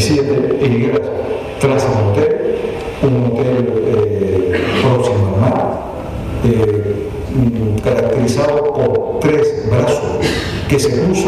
7 hileras tras el hotel, un hotel próximo al mar, caracterizado por 3 brazos que se cruzan